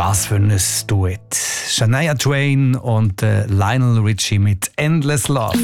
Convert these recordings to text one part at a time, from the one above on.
Was für ein Duett. Shania Twain und Lionel Richie mit «Endless Love».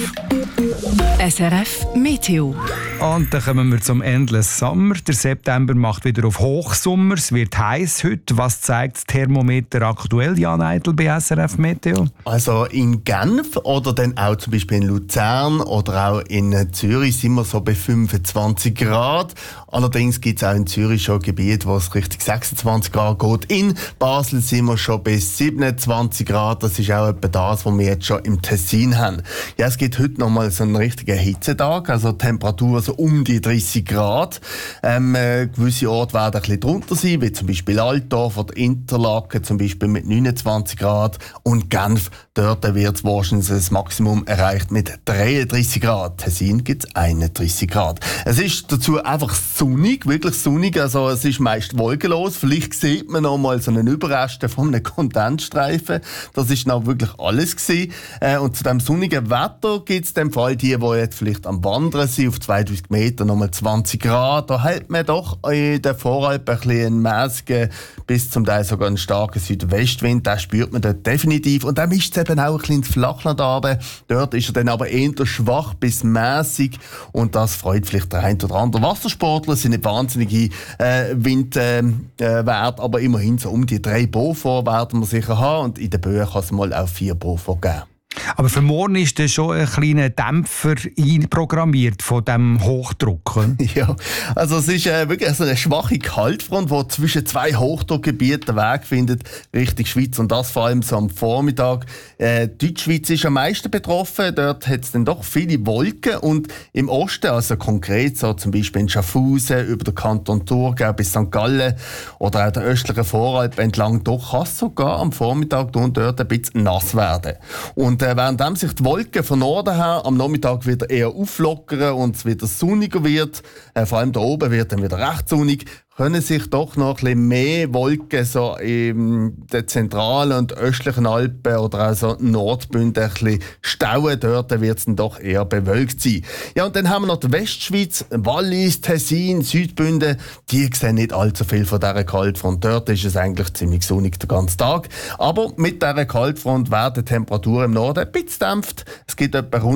SRF Meteo. Und dann kommen wir zum «Endless Summer». Der September macht wieder auf Hochsommer. Es wird heiß heute. Was zeigt das Thermometer aktuell, Jan Eitel, bei SRF Meteo? Also in Genf oder dann auch zum Beispiel in Luzern oder auch in Zürich sind wir so bei 25 Grad. Allerdings gibt es auch in Zürich schon Gebiete, wo es Richtung 26 Grad geht. In Basel sind wir schon bei 27 Grad. Das ist auch etwa das, was wir jetzt schon im Tessin haben. Ja, es gibt heute nochmal so einen richtigen Hitzetag, also Temperatur so um die 30 Grad. Gewisse Orte werden ein bisschen drunter sein, wie zum Beispiel Altdorf oder Interlaken, zum Beispiel mit 29 Grad. Und Genf, dort wird es wahrscheinlich das Maximum erreicht mit 33 Grad. Tessin gibt es 31 Grad. Es ist dazu einfach sonnig, wirklich sonnig, also es ist meist wolkenlos. Vielleicht sieht man noch mal so einen Überreste von einem Kondensstreifen. Das ist noch wirklich alles gewesen. Und zu dem sonnigen Wetter gibt es in dem Fall die jetzt vielleicht am Wandern sind, auf 2000 Meter nochmal 20 Grad. Da hält man doch in der Voralp ein bisschen einen mäßigen, bis zum Teil sogar einen starken Südwestwind. Den spürt man dort definitiv. Und dann mischt es eben auch ein bisschen ins Flachland runter. Dort ist er dann aber eher schwach bis mäßig. Und das freut vielleicht der ein oder andere Wassersportler. Es sind nicht wahnsinnige Windwerte, aber immerhin so um die 3 Beaufort werden wir sicher haben. Und in den Böen kann es mal auch 4 Beaufort geben. Aber für morgen ist da schon ein kleiner Dämpfer einprogrammiert von diesem Hochdruck. Ja, also es ist wirklich so eine schwache Kaltfront, die zwischen 2 Hochdruckgebieten den Weg findet, Richtung Schweiz. Und das vor allem so am Vormittag. Deutschschweiz ist am meisten betroffen. Dort hat es dann doch viele Wolken. Und im Osten, also konkret so zum Beispiel in Schaffhausen, über den Kanton Thurgau bis St. Gallen oder auch der östlichen Voralp entlang, doch kann es sogar am Vormittag und dort ein bisschen nass werden. Und während sich die Wolken von Norden her am Nachmittag wieder eher auflockern und es wieder sonniger wird, vor allem da oben wird dann wieder recht sonnig, können sich doch noch ein bisschen mehr Wolken so in den zentralen und östlichen Alpen oder auch so Nordbünden ein bisschen stauen. Dort wird es dann doch eher bewölkt sein. Ja, und dann haben wir noch die Westschweiz, Wallis, Tessin, Südbünden. Die sehen nicht allzu viel von dieser Kaltfront. Dort ist es eigentlich ziemlich sonnig den ganzen Tag. Aber mit dieser Kaltfront werden die Temperaturen im Norden ein bisschen dämpft. Es gibt etwa